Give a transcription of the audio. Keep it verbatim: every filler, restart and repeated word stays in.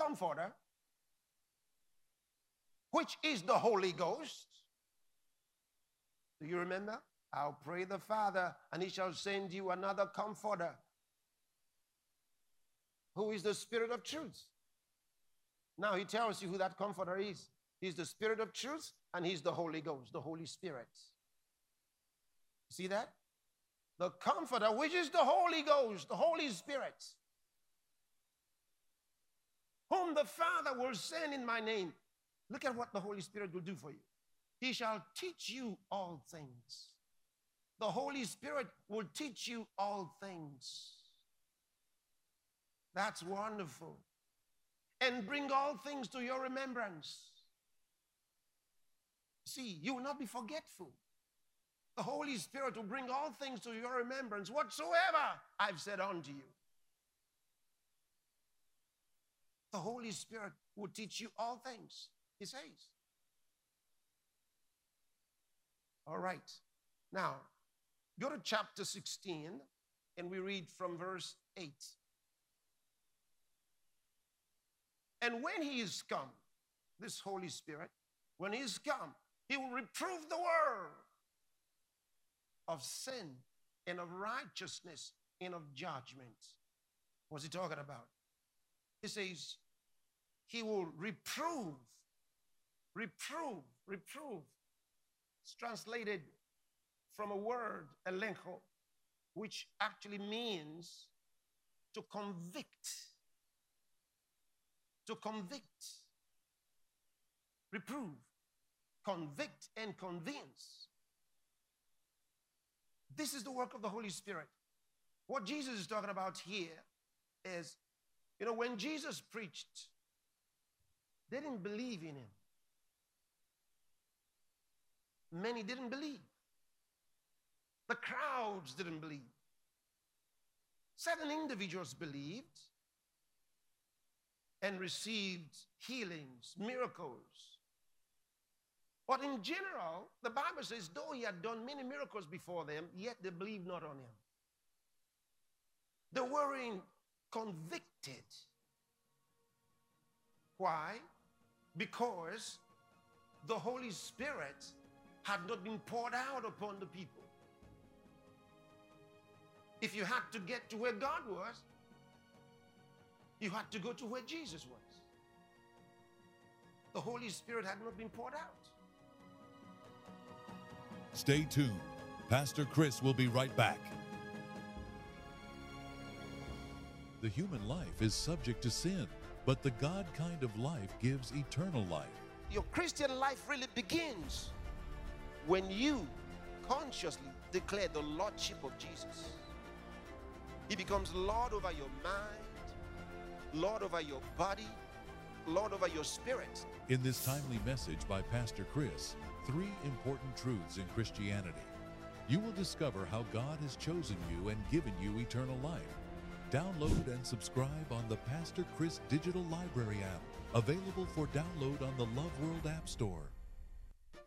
Comforter, which is the Holy Ghost. Do you remember? I'll pray the Father, and he shall send you another Comforter, who is the Spirit of truth. Now he tells you who that Comforter is. He's the Spirit of truth, and he's the Holy Ghost, the Holy Spirit. See that? The Comforter, which is the Holy Ghost, the Holy Spirit, whom the Father will send in my name. Look at what the Holy Spirit will do for you. He shall teach you all things. The Holy Spirit will teach you all things. That's wonderful. And bring all things to your remembrance. See, you will not be forgetful. The Holy Spirit will bring all things to your remembrance, whatsoever I've said unto you. The Holy Spirit will teach you all things, he says. All right. Now, go to chapter sixteen, and we read from verse eight. And when he is come, this Holy Spirit, when he is come, he will reprove the world of sin and of righteousness and of judgment. What's he talking about? He says, he will reprove, reprove, reprove. It's translated from a word, elencho, which actually means to convict. To convict. Reprove, convict, and convince. This is the work of the Holy Spirit. What Jesus is talking about here is, you know, when Jesus preached, they didn't believe in him. Many didn't believe. The crowds didn't believe. Certain individuals believed and received healings, miracles. But in general, the Bible says, though he had done many miracles before them, yet they believed not on him. They weren't convicted. Why? Because the Holy Spirit had not been poured out upon the people. If you had to get to where God was, you had to go to where Jesus was. The Holy Spirit had not been poured out. Stay tuned. Pastor Chris will be right back. The human life is subject to sin, but the God kind of life gives eternal life. Your Christian life really begins when you consciously declare the Lordship of Jesus. He becomes Lord over your mind, Lord over your body, Lord over your spirit. In this timely message by Pastor Chris, three important truths in Christianity. You will discover how God has chosen you and given you eternal life. Download and subscribe on the Pastor Chris Digital Library app, available for download on the Love World App Store.